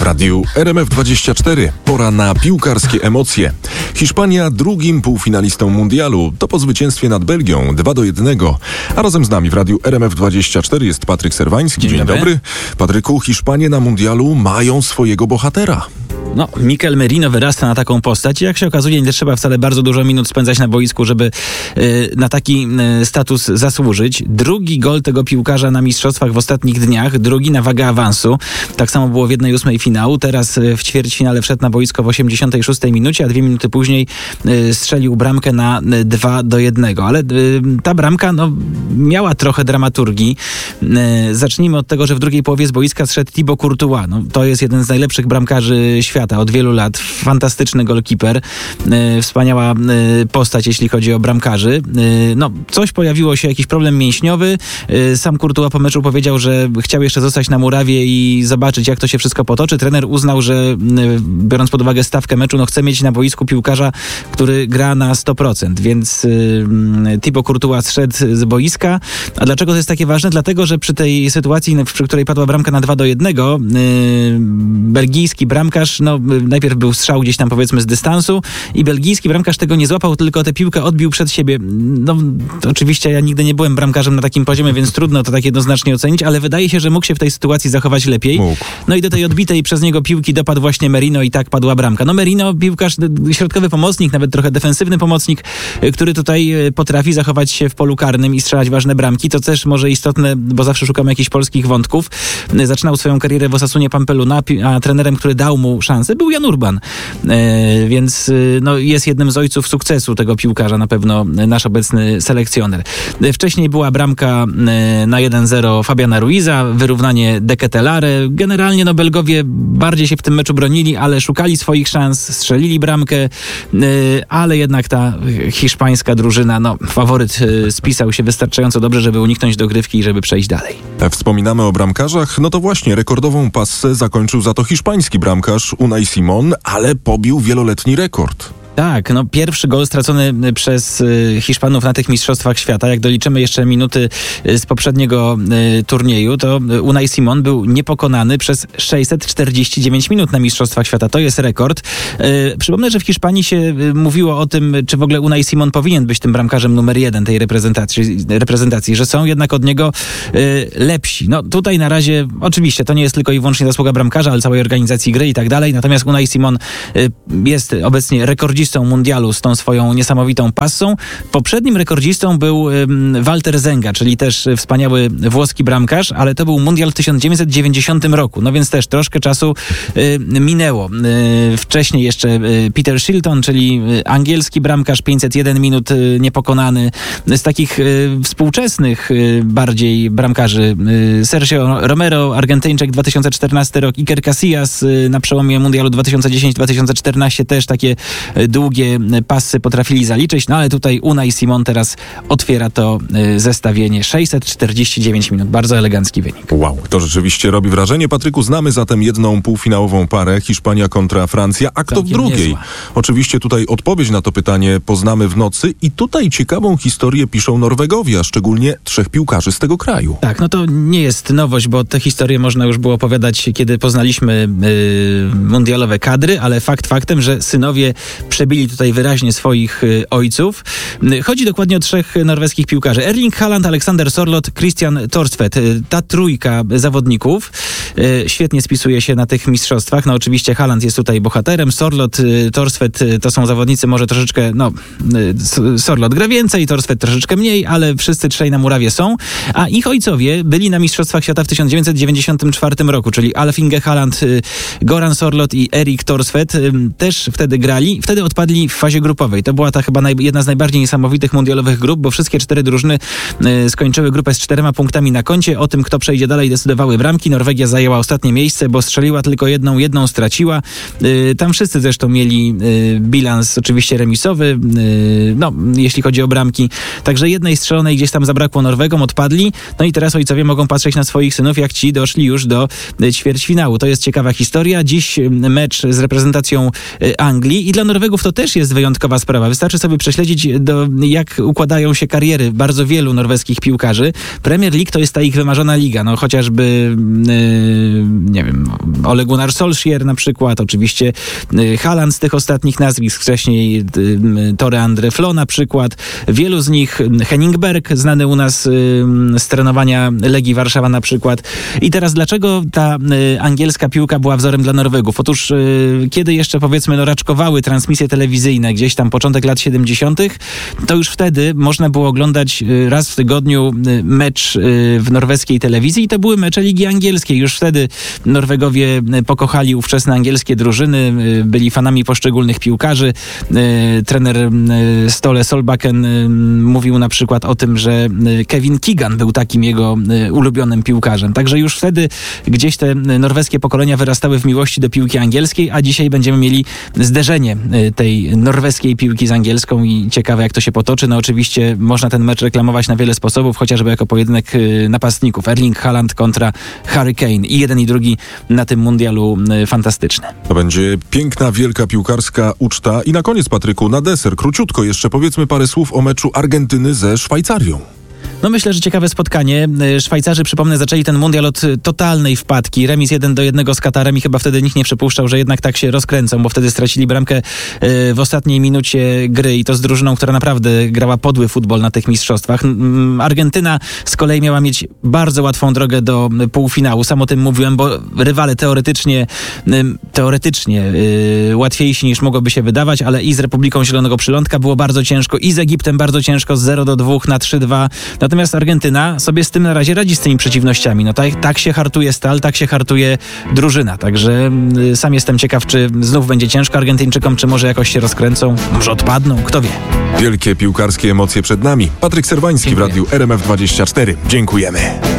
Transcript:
W radiu RMF24 pora na piłkarskie emocje. Hiszpania drugim półfinalistą mundialu. To po zwycięstwie nad Belgią 2-1. A razem z nami w radiu RMF24 jest Patryk Serwański. Dzień dobry. Patryku, Hiszpanie na mundialu mają swojego bohatera. No, Mikel Merino wyrasta na taką postać i jak się okazuje, nie trzeba wcale bardzo dużo minut spędzać na boisku, żeby na taki status zasłużyć. Drugi gol tego piłkarza na mistrzostwach w ostatnich dniach, drugi na wagę awansu. Tak samo było w 1/8 finału. Teraz w ćwierćfinale wszedł na boisko w 86 minucie, a 2 minuty później strzelił bramkę na 2-1. Ale ta bramka miała trochę dramaturgii. Zacznijmy od tego, że w drugiej połowie z boiska zszedł Thibaut Courtois. To jest jeden z najlepszych bramkarzy świata od wielu lat. Fantastyczny golkiper. Wspaniała postać, jeśli chodzi o bramkarzy. Coś pojawiło się, jakiś problem mięśniowy. Sam Courtois po meczu powiedział, że chciał jeszcze zostać na murawie i zobaczyć, jak to się wszystko potoczy. Trener uznał, że biorąc pod uwagę stawkę meczu, chce mieć na boisku piłkarza, który gra na 100%. Więc Thibaut Courtois zszedł z boiska. A dlaczego to jest takie ważne? Dlatego, że przy tej sytuacji, przy której padła bramka na 2-1, belgijski bramkarz, najpierw był strzał gdzieś tam powiedzmy z dystansu i belgijski bramkarz tego nie złapał, tylko tę piłkę odbił przed siebie. Oczywiście ja nigdy nie byłem bramkarzem na takim poziomie, więc trudno to tak jednoznacznie ocenić, ale wydaje się, że mógł się w tej sytuacji zachować lepiej. I do tej odbitej przez niego piłki dopadł właśnie Merino i tak padła bramka. Merino, piłkarz, środkowy pomocnik, nawet trochę defensywny pomocnik, który tutaj potrafi zachować się w polu karnym i strzelać ważne bramki. To też może istotne, bo zawsze szukamy jakichś polskich wątków. Zaczynał swoją karierę w Osasunie Pampeluna, a trenerem, który dał mu szansę, był Jan Urban. Więc jest jednym z ojców sukcesu tego piłkarza, na pewno nasz obecny selekcjoner. Wcześniej była bramka na 1-0 Fabiana Ruiza, wyrównanie De Ketelaere. Generalnie Belgowie bardziej się w tym meczu bronili, ale szukali swoich szans, strzelili bramkę, ale jednak ta hiszpańska drużyna, faworyt spisał się wystarczająco dobrze, żeby uniknąć dogrywki i żeby przejść dalej. Wspominamy o bramkarzach, to właśnie rekordową passę zakończył za to hiszpański bramkarz Unai Simón, ale pobił wieloletni rekord. Tak, pierwszy gol stracony przez Hiszpanów na tych mistrzostwach świata. Jak doliczymy jeszcze minuty z poprzedniego turnieju, to Unai Simón był niepokonany przez 649 minut na mistrzostwach świata. To jest rekord. Przypomnę, że w Hiszpanii się mówiło o tym, czy w ogóle Unai Simón powinien być tym bramkarzem numer 1 tej reprezentacji, że są jednak od niego lepsi. Tutaj na razie, oczywiście, to nie jest tylko i wyłącznie zasługa bramkarza, ale całej organizacji gry i tak dalej. Natomiast Unai Simón jest obecnie rekordzistą mundialu z tą swoją niesamowitą passą. Poprzednim rekordzistą był Walter Zenga, czyli też wspaniały włoski bramkarz, ale to był mundial w 1990 roku. Więc też troszkę czasu minęło. Wcześniej jeszcze Peter Shilton, czyli angielski bramkarz, 501 minut niepokonany. Z takich współczesnych bardziej bramkarzy Sergio Romero, Argentyńczyk, 2014 rok, Iker Casillas na przełomie mundialu 2010-2014 też takie długie pasy potrafili zaliczyć, ale tutaj Unai Simón teraz otwiera to zestawienie. 649 minut. Bardzo elegancki wynik. Wow, to rzeczywiście robi wrażenie. Patryku, znamy zatem jedną półfinałową parę, Hiszpania kontra Francja, a kto całkiem w drugiej? niezła. Oczywiście tutaj odpowiedź na to pytanie poznamy w nocy i tutaj ciekawą historię piszą Norwegowie, a szczególnie 3 piłkarzy z tego kraju. Tak, to nie jest nowość, bo tę historię można już było opowiadać, kiedy poznaliśmy mundialowe kadry, ale fakt faktem, że synowie przebili tutaj wyraźnie swoich ojców. Chodzi dokładnie o 3 norweskich piłkarzy. Erling Haaland, Alexander Sørloth, Christian Thorstvedt. Ta trójka zawodników świetnie spisuje się na tych mistrzostwach. Oczywiście Haaland jest tutaj bohaterem, Sørloth, Thorstvedt to są zawodnicy może troszeczkę, Sørloth gra więcej, Thorstvedt troszeczkę mniej, ale wszyscy 3 na murawie są. A ich ojcowie byli na mistrzostwach świata w 1994 roku, czyli Alf Inge Haaland, Goran Sørloth i Erik Thorstvedt też wtedy grali. Wtedy odpadli w fazie grupowej. To była ta chyba jedna z najbardziej niesamowitych mundialowych grup, bo wszystkie 4 drużyny skończyły grupę z 4 punktami na koncie. O tym, kto przejdzie dalej, decydowały bramki. Norwegia zajęła ostatnie miejsce, bo strzeliła tylko jedną straciła. Tam wszyscy zresztą mieli bilans oczywiście remisowy, jeśli chodzi o bramki. Także jednej strzelonej gdzieś tam zabrakło Norwegom, odpadli. I teraz ojcowie mogą patrzeć na swoich synów, jak ci doszli już do ćwierćfinału. To jest ciekawa historia. Dziś mecz z reprezentacją Anglii i dla Norwegów Norwegów to też jest wyjątkowa sprawa. Wystarczy sobie prześledzić, jak układają się kariery bardzo wielu norweskich piłkarzy. Premier League to jest ta ich wymarzona liga. No chociażby nie wiem, Ole Gunnar Solskjaer na przykład, oczywiście Haaland z tych ostatnich nazwisk, wcześniej Tore Andre Flo na przykład. Wielu z nich, Henning Berg, znany u nas z trenowania Legii Warszawa na przykład. I teraz dlaczego ta angielska piłka była wzorem dla Norwegów? Otóż kiedy jeszcze powiedzmy raczkowały transmisje telewizyjne, gdzieś tam początek lat 70., to już wtedy można było oglądać raz w tygodniu mecz w norweskiej telewizji i to były mecze Ligi Angielskiej. Już wtedy Norwegowie pokochali ówczesne angielskie drużyny, byli fanami poszczególnych piłkarzy. Trener Ståle Solbakken mówił na przykład o tym, że Kevin Keegan był takim jego ulubionym piłkarzem. Także już wtedy gdzieś te norweskie pokolenia wyrastały w miłości do piłki angielskiej, a dzisiaj będziemy mieli zderzenie tej norweskiej piłki z angielską i ciekawe, jak to się potoczy. No oczywiście można ten mecz reklamować na wiele sposobów, chociażby jako pojedynek napastników. Erling Haaland kontra Harry Kane. I jeden i drugi na tym mundialu fantastyczny. To będzie piękna, wielka piłkarska uczta. I na koniec, Patryku, na deser, króciutko jeszcze powiedzmy parę słów o meczu Argentyny ze Szwajcarią. No myślę, że ciekawe spotkanie. Szwajcarzy, przypomnę, zaczęli ten mundial od totalnej wpadki. Remis 1-1 z Katarem i chyba wtedy nikt nie przypuszczał, że jednak tak się rozkręcą, bo wtedy stracili bramkę w ostatniej minucie gry i to z drużyną, która naprawdę grała podły futbol na tych mistrzostwach. Argentyna z kolei miała mieć bardzo łatwą drogę do półfinału. Sam o tym mówiłem, bo rywale teoretycznie łatwiejsi niż mogłoby się wydawać, ale i z Republiką Zielonego Przylądka było bardzo ciężko, i z Egiptem bardzo ciężko, z 0-2 na 3-2. Natomiast Argentyna sobie z tym na razie radzi, z tymi przeciwnościami. No tak się hartuje stal, tak się hartuje drużyna. Także sam jestem ciekaw, czy znów będzie ciężko Argentyńczykom, czy może jakoś się rozkręcą, może odpadną, kto wie. Wielkie piłkarskie emocje przed nami. Patryk Serwański w radiu RMF24. Dziękujemy.